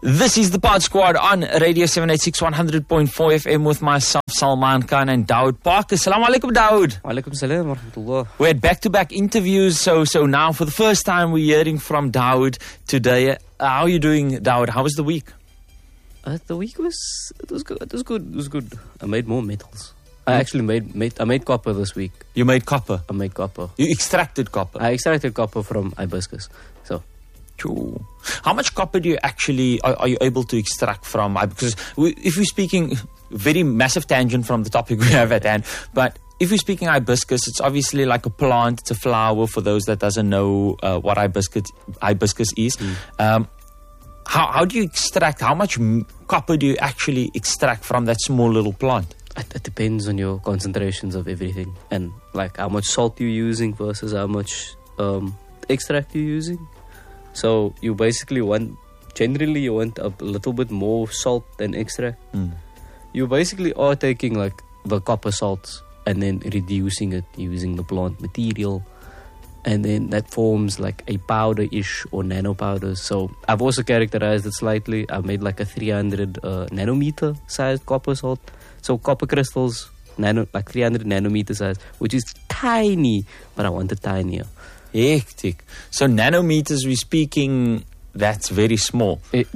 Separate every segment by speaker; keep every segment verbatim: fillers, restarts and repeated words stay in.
Speaker 1: This is the Pod Squad on Radio seven eighty-six one hundred point four F M with myself, Salman Khan, and Dawood Parker. Assalamu alaikum, Dawood.
Speaker 2: Wa alaikum salam wa rahmatullah.
Speaker 1: We had back-to-back interviews, so so now for the first time we're hearing from Dawood today. Uh, how are you doing, Dawood? How was the week?
Speaker 2: Uh, the week was it was good. It was good. It was good. I made more metals. I actually made, made I made copper this week.
Speaker 1: You made copper?
Speaker 2: I made copper.
Speaker 1: You extracted copper?
Speaker 2: I extracted copper from hibiscus. So,
Speaker 1: True. How much copper do you actually are, are you able to extract from? Because we, if we're speaking very massive tangent from the topic we have at hand, but if we're speaking hibiscus, it's obviously like a plant. It's a flower. For those that doesn't know uh, what hibiscus hibiscus is, mm. um, how how do you extract? How much m- copper do you actually extract from that small little plant?
Speaker 2: It, it depends on your concentrations of everything and like how much salt you're using versus how much um, extract you're using. So you basically want, generally you want a little bit more salt than extract. Mm. You basically are taking like the copper salts and then reducing it using the plant material. And then that forms like a powder-ish or nanopowders. So I've also characterized it slightly. I made like a three hundred uh, nanometer sized copper salt. So copper crystals, nano, like three hundred nanometer size, which is tiny, but I want it tinier.
Speaker 1: Hectic. So nanometers, we're speaking, that's very small.
Speaker 2: It,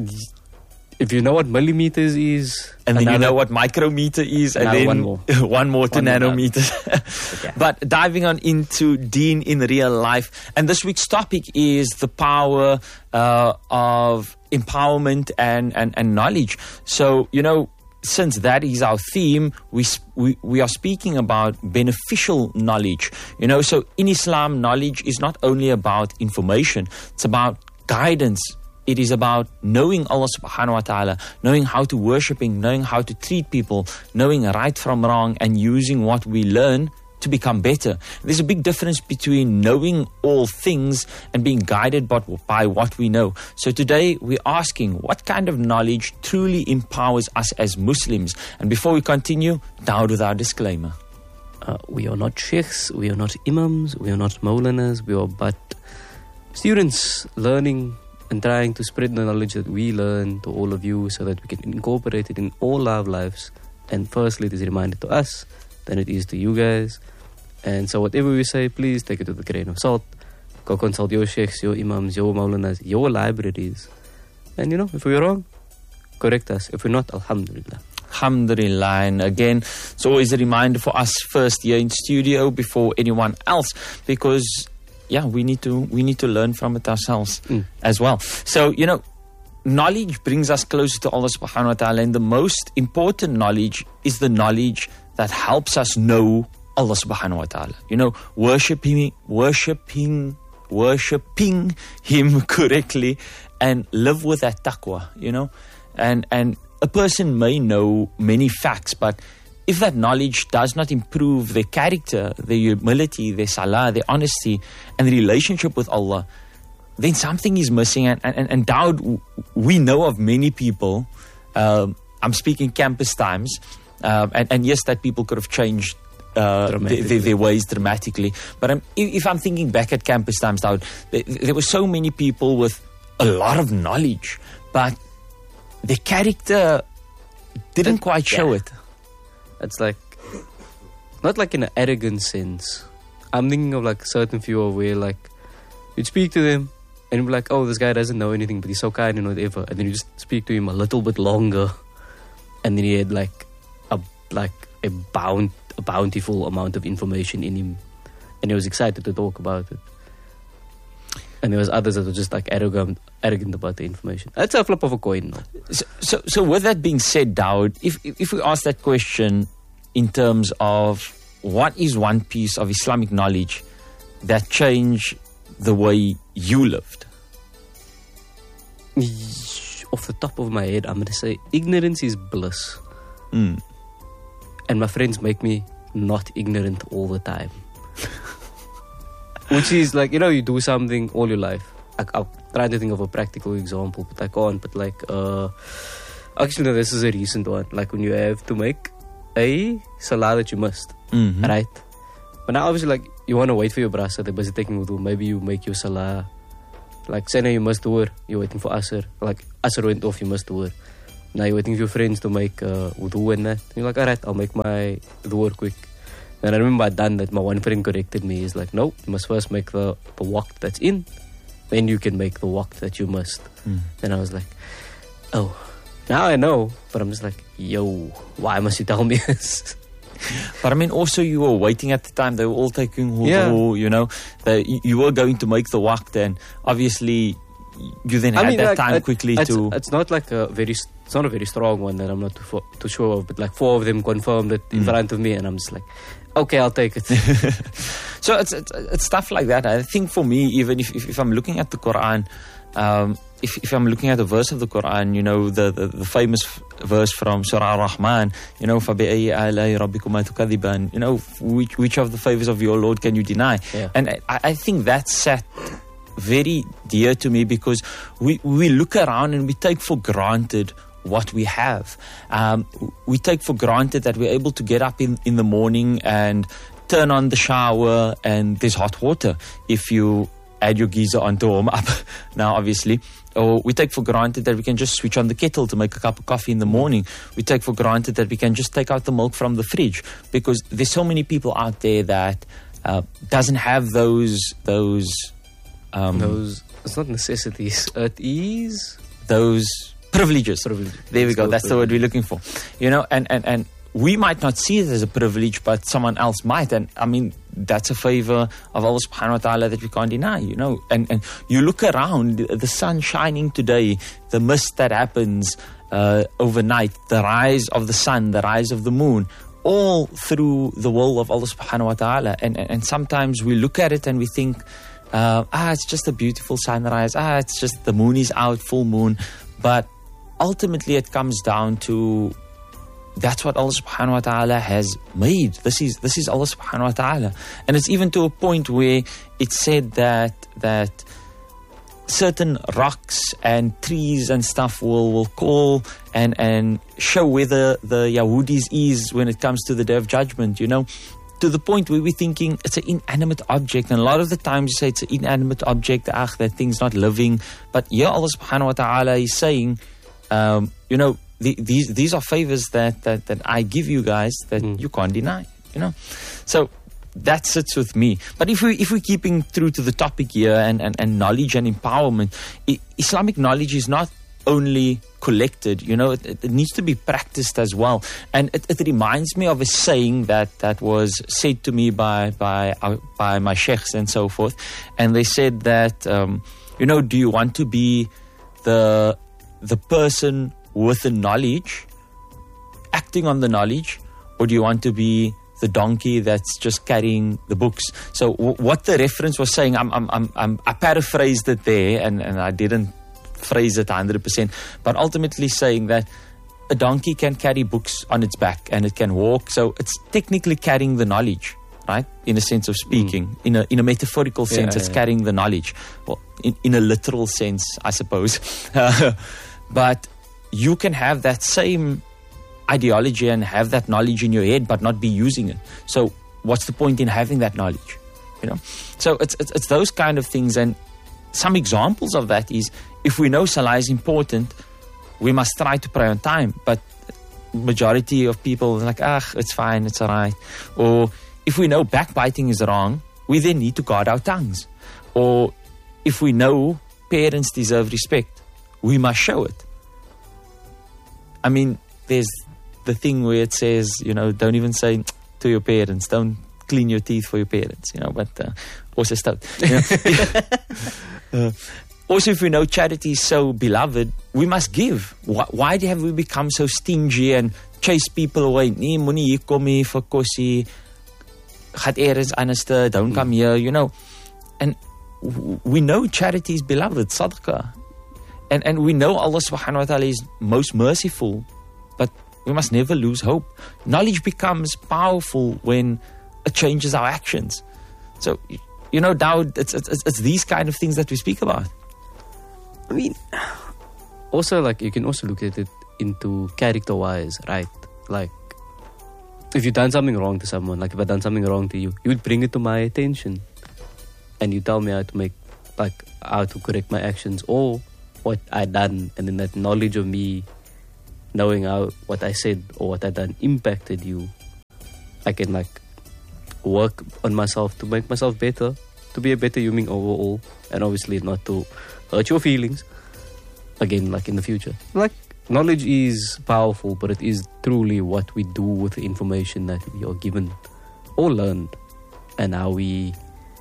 Speaker 2: if you know what millimeters is,
Speaker 1: and then you know what micrometer is, and then
Speaker 2: one more,
Speaker 1: one more to one nanometers. More okay. But diving on into Deen in real life, and this week's topic is the power uh, of empowerment and, and, and knowledge. So, you know, since that is our theme, we, we we are speaking about beneficial knowledge. You know, so in Islam, knowledge is not only about information, it's about guidance. It is about knowing Allah subhanahu wa ta'ala, knowing how to worship Him, knowing how to treat people, knowing right from wrong, and using what we learn to become better. There's a big difference between knowing all things and being guided by, by what we know. So today we're asking, what kind of knowledge truly empowers us as Muslims? And before we continue, down with our disclaimer.
Speaker 2: Uh, we are not sheikhs, we are not imams, we are not maulanas, we are but students learning and trying to spread the knowledge that we learn to all of you so that we can incorporate it in all our lives. And firstly, it is a reminder to us, then it is to you guys. And so whatever we say, please take it with a grain of salt. Go consult your sheikhs, your imams, your maulanas, your libraries. And you know, if we're wrong, correct us. If we're not, alhamdulillah.
Speaker 1: Alhamdulillah. And again, it's always a reminder for us first here in studio before anyone else, because yeah, we need to we need to learn from it ourselves mm. as well. So, you know, knowledge brings us closer to Allah subhanahu wa ta'ala, and the most important knowledge is the knowledge that helps us know Allah subhanahu wa ta'ala. You know, worshipping, worshipping, worshipping Him correctly and live with that taqwa, you know. And, and a person may know many facts, but if that knowledge does not improve their character, their humility, their salah, their honesty, and the relationship with Allah, then something is missing. And, and, and Dawood, we know of many people, um, I'm speaking campus times, uh, and, and yes, that people could have changed uh, their, their, their ways dramatically. But I'm, if, if I'm thinking back at campus times, Dawood, there, there were so many people with a lot of knowledge, but their character didn't it, quite show yeah. it.
Speaker 2: It's like, not like in an arrogant sense. I'm thinking of like certain few where like, you'd speak to them, and you'd be like, oh, this guy doesn't know anything, but he's so kind and whatever. And then you just speak to him a little bit longer, and then he had like a like a bound a bountiful amount of information in him, and he was excited to talk about it. And there was others that were just like arrogant, arrogant about the information. That's a flip of a coin.
Speaker 1: So, so, so with that being said, Dawood, if if we ask that question in terms of what is one piece of Islamic knowledge that changed the way you lived?
Speaker 2: Off the top of my head, I'm going to say ignorance is bliss.
Speaker 1: Mm.
Speaker 2: And my friends make me not ignorant all the time. Which is like, you know, you do something all your life. Like, I'm trying to think of a practical example, but I can't. But like, uh, actually, no, this is a recent one. Like when you have to make a salah that you missed,
Speaker 1: mm-hmm.
Speaker 2: right? But now obviously, like, you want to wait for your brasa, they're busy taking wudu. Maybe you make your salah Like, say now you must do it, you're waiting for Asr. Like, Asr went off, you must do it. Now you're waiting for your friends to make uh, wudu and that. You're like, alright, I'll make my wudu quick. And I remember I done that. My one friend corrected me. He's like, no, you must first make the, the waqt that's in. Then you can make the waqt that you must.
Speaker 1: Mm.
Speaker 2: And I was like, oh, now I know. But I'm just like, yo, why must you tell me this?
Speaker 1: But I mean, also you were waiting at the time. They were all taking wudu,
Speaker 2: Yeah.
Speaker 1: you know. They, you were going to make the waqt, and obviously you then
Speaker 2: I
Speaker 1: had
Speaker 2: mean,
Speaker 1: that
Speaker 2: like,
Speaker 1: time
Speaker 2: it-
Speaker 1: quickly
Speaker 2: it's,
Speaker 1: to...
Speaker 2: It's not like a very... It's not a very strong one that I'm not too, fo- too sure of. But like four of them confirmed it in
Speaker 1: Mm.
Speaker 2: front of me. And I'm just like, okay, I'll take it.
Speaker 1: So it's, it's it's stuff like that. I think for me, even if, if, if I'm looking at the Quran, um, if, if I'm looking at a verse of the Quran, you know, the, the, the famous f- verse from Surah Ar-Rahman, you know, فَبِأَيِّ آلَاءِ رَبِّكُمَا تُكَذِّبَانِ, you know, which, which of the favors of your Lord can you deny?
Speaker 2: Yeah.
Speaker 1: And I, I think that sat very dear to me, because we, we look around and we take for granted what we have. Um, we take for granted that we're able to get up in, in the morning and turn on the shower and there's hot water if you add your geyser on to warm up now, obviously. Or we take for granted that we can just switch on the kettle to make a cup of coffee in the morning. We take for granted that we can just take out the milk from the fridge, because there's so many people out there that uh, doesn't have those those um,
Speaker 2: Those, it's not necessities. It is
Speaker 1: those privileges.
Speaker 2: privilege.
Speaker 1: There we
Speaker 2: It's
Speaker 1: go.
Speaker 2: called
Speaker 1: That's the word
Speaker 2: privilege.
Speaker 1: we're looking for. You know, and, and, and we might not see it as a privilege, but someone else might. And I mean, that's a favor of Allah subhanahu wa ta'ala that we can't deny, you know. And, and you look around, the sun shining today, the mist that happens uh, overnight, the rise of the sun, the rise of the moon, all through the will of Allah subhanahu wa ta'ala. And, and, and sometimes we look at it and we think, uh, ah, it's just a beautiful sunrise. Ah, it's just the moon is out, full moon. But ultimately it comes down to, that's what Allah subhanahu wa ta'ala has made. This is this is Allah subhanahu wa ta'ala. And it's even to a point where it said that that certain rocks and trees and stuff will, will call and, and show where the, the Yahudis is when it comes to the Day of Judgment, you know. To the point where we're thinking it's an inanimate object. And a lot of the times you say it's an inanimate object, ach, that thing's not living. But yeah, Allah subhanahu wa ta'ala is saying, um, you know, the, these these are favors that, that, that I give you guys that
Speaker 2: Mm.
Speaker 1: you can't deny, you know. So that sits with me. But if we if we're keeping true to the topic here and, and, and knowledge and empowerment, I, Islamic knowledge is not only collected, you know, it, it needs to be practiced as well. And it, it reminds me of a saying that, that was said to me by by uh, by my sheikhs and so forth. And they said that, um, you know, do you want to be the the person with the knowledge, acting on the knowledge, or do you want to be the donkey that's just carrying the books? So w- what the reference was saying, I'm, I'm, I'm, I'm, I paraphrased it there, and, and I didn't phrase it one hundred percent, but ultimately saying that a donkey can carry books on its back and it can walk, so it's technically carrying the knowledge, right? In a sense of speaking, mm. in a in a metaphorical sense,
Speaker 2: Yeah,
Speaker 1: it's
Speaker 2: yeah.
Speaker 1: carrying the knowledge. Well, in, in a literal sense, I suppose. But you can have that same ideology and have that knowledge in your head, but not be using it. So what's the point in having that knowledge? You know. So it's it's, it's those kind of things, and some examples of that is, if we know Salah is important, we must try to pray on time. But majority of people are like, ah, it's fine, it's all right. Or if we know backbiting is wrong, we then need to guard our tongues. Or if we know parents deserve respect, we must show it. I mean, there's the thing where it says, you know, don't even say to your parents, don't clean your teeth for your parents, you know, but uh, also stout. You know? uh, also, if we know charity is so beloved, we must give. Why, why have we become so stingy and chase people away? Nee, moenie hier kom nie vir kossie. Gaat eers anders te, don't come here, you know. And w- we know charity is beloved, sadaqah. And, and we know Allah subhanahu wa ta'ala is most merciful, but we must never lose hope. Knowledge becomes powerful when it changes our actions. So, you know, now it's, it's, it's these kind of things that we speak about.
Speaker 2: I mean, also, like, you can also look at it into character-wise, right? Like, if you've done something wrong to someone, like if I've done something wrong to you, you would bring it to my attention. And you tell me how to make like how to correct my actions or what I done, and then that knowledge of me knowing how what I said or what I done impacted you, I can like work on myself to make myself better, to be a better human overall, and obviously not to hurt your feelings again, like in the future. Like, knowledge is powerful, but it is truly what we do with the information that we are given or learned, and how we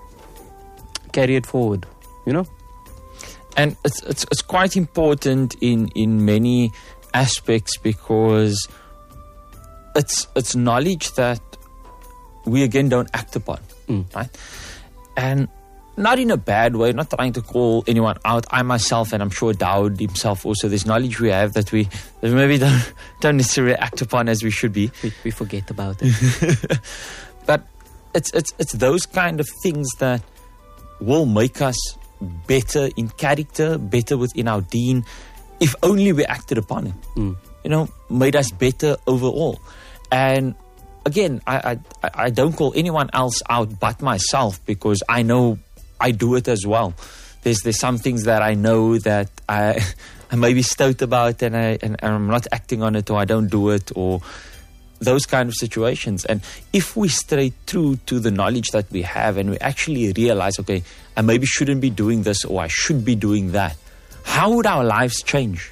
Speaker 2: carry it forward, you know?
Speaker 1: And it's it's, it's quite important in, in many aspects, because it's it's knowledge that we again don't act upon,
Speaker 2: mm.
Speaker 1: right? And not in a bad way, not trying to call anyone out. I myself, and I'm sure Daud himself also, there's knowledge we have that we, that we maybe don't, don't necessarily act upon as we should be.
Speaker 2: We, we forget about it.
Speaker 1: But it's, it's, it's those kind of things that will make us better in character, better within our deen, if only we acted upon it.
Speaker 2: Mm.
Speaker 1: You know, made us better overall. And again, I, I, I don't call anyone else out but myself, because I know I do it as well. There's there's some things that I know that I I may be stout about, and I and, and I'm not acting on it, or I don't do it, or those kind of situations. And if we stray true to the knowledge that we have, and we actually realize, okay, I maybe shouldn't be doing this, or I should be doing that, how would our lives change?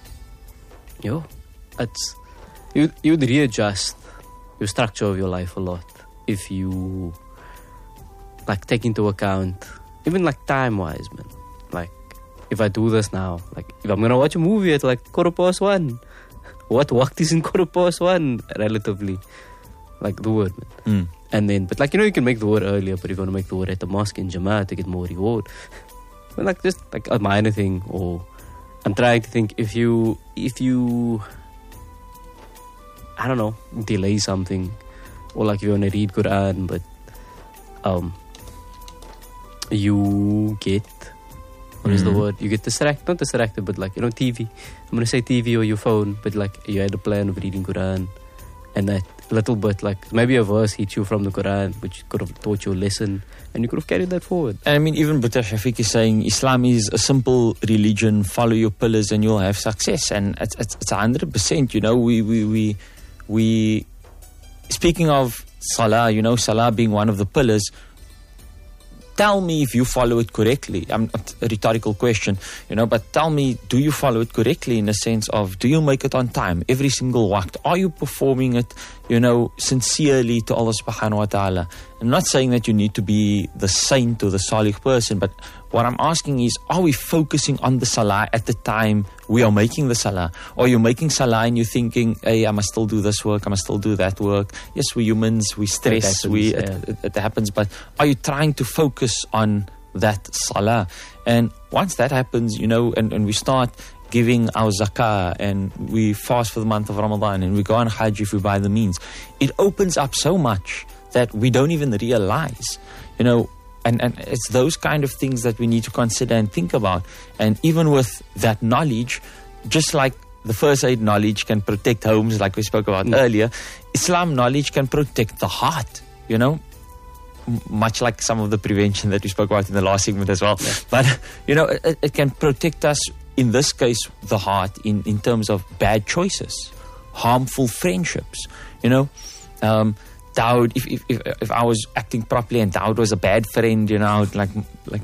Speaker 2: Yo, it's you you'd readjust your structure of your life a lot if you like take into account, even like time wise, man. Like, if I do this now, like if I'm gonna watch a movie at like quarter past one, what waqt is in quarter past one relatively, like the word, man.
Speaker 1: Mm.
Speaker 2: And then, but like, you know, you can make the word earlier, but if you want to make the word at the mosque in Jamaat to get more reward, but like just like a minor thing. Or I'm trying to think, if you if you I don't know, delay something, or like if you want to read Quran, but um you get, what is the
Speaker 1: Mhm.
Speaker 2: word? You get distracted, not distracted, but like, you know, T V. I'm going to say T V or your phone, but like you had a plan of reading Quran, and that little bit, like maybe a verse hits you from the Quran, which could have taught you a lesson, and you could have carried that forward.
Speaker 1: And I mean, even Buddha Shafiq is saying Islam is a simple religion, follow your pillars and you'll have success. And it's, it's, it's one hundred percent, you know, we, we, we, we, speaking of Salah, you know, Salah being one of the pillars, tell me if you follow it correctly. I'm a rhetorical question, you know, but tell me, do you follow it correctly in the sense of, do you make it on time every single waqt? Are you performing it, you know, sincerely to Allah subhanahu wa ta'ala? I'm not saying that you need to be the saint or the salih person, but what I'm asking is, are we focusing on the salah at the time we are making the salah? Or you're making salah and you're thinking, hey, I must still do this work, I must still do that work. Yes, we're humans, we stress,
Speaker 2: It happens,
Speaker 1: we
Speaker 2: yeah.
Speaker 1: it, it, it happens, but are you trying to focus on that salah? And once that happens, you know, and, and we start giving our zakah, and we fast for the month of Ramadan, and we go on hajj if we buy the means, it opens up so much that we don't even realize, you know. And, and it's those kind of things that we need to consider and think about. And even with that knowledge, just like the first aid knowledge can protect homes, like we spoke about
Speaker 2: Mm.
Speaker 1: earlier, Islam knowledge can protect the heart, you know, M- much like some of the prevention that we spoke about in the last segment as well.
Speaker 2: Yeah.
Speaker 1: But, you know, it, it can protect us, in this case, the heart, in, in terms of bad choices, harmful friendships, you know. Um, Daud, if, if if if I was acting properly and Daud was a bad friend, you know, like like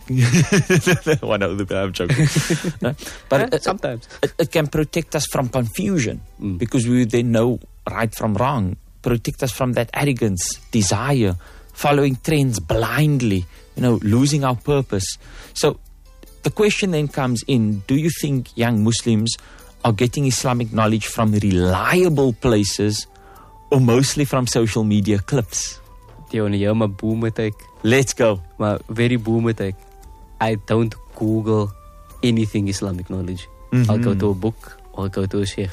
Speaker 1: one of the I'm joking, no? But
Speaker 2: Yeah,
Speaker 1: it,
Speaker 2: sometimes.
Speaker 1: it, it can protect us from confusion,
Speaker 2: Mm.
Speaker 1: because we then know right from wrong. Protect us from that arrogance, desire, following trends blindly, you know, losing our purpose. So the question then comes in: do you think young Muslims are getting Islamic knowledge from reliable places, or mostly from social media clips?
Speaker 2: Die only hear my boomer take,
Speaker 1: Let's go.
Speaker 2: my very boomer take. I don't Google anything Islamic knowledge.
Speaker 1: Mhm.
Speaker 2: I'll go to a book, or I'll go to a sheikh,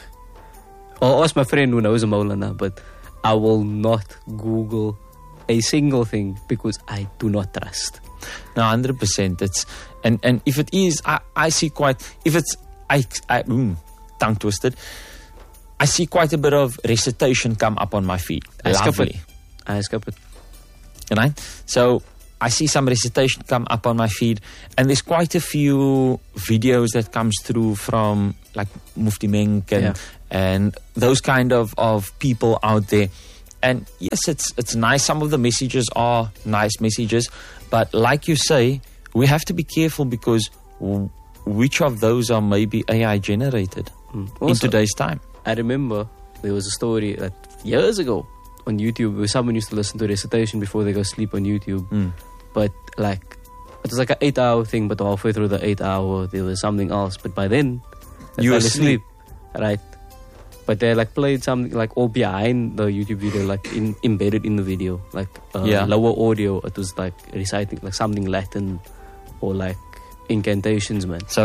Speaker 2: or ask my friend who knows a Maulana, but I will not Google a single thing because I do not trust.
Speaker 1: No, one hundred percent. It's, and, and if it is, I, I see quite, if it's, I, I mm, tongue twisted, I see quite a bit of recitation come up on my feed.
Speaker 2: I skip
Speaker 1: Lovely.
Speaker 2: it. I skip it.
Speaker 1: You know? So I see some recitation come up on my feed, and there's quite a few videos that comes through from like Mufti Menk and
Speaker 2: Yeah.
Speaker 1: and those kind of, of people out there. And yes, it's it's nice. Some of the messages are nice messages, but like you say, we have to be careful because w- which of those are maybe A I generated
Speaker 2: Mm.
Speaker 1: in
Speaker 2: Also,
Speaker 1: today's time.
Speaker 2: I remember there was a story that years ago on YouTube where someone used to listen to recitation before they go sleep on YouTube.
Speaker 1: Mm.
Speaker 2: But like, it was like an eight hour thing, but halfway through the eight hour, there was something else. But by then, they
Speaker 1: You
Speaker 2: fell
Speaker 1: were asleep.
Speaker 2: right? But they like played something like all behind the YouTube video, like in, embedded in the video, like uh,
Speaker 1: Yeah.
Speaker 2: lower audio. It was like reciting like something Latin or like incantations, man.
Speaker 1: So